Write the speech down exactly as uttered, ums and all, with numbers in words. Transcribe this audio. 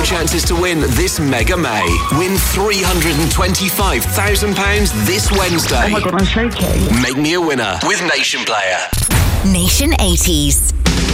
chances to win this Mega May. Win three hundred twenty-five thousand pounds this Wednesday. Oh my God, I'm shaking. Make me a winner with Nation Player. Nation eighties.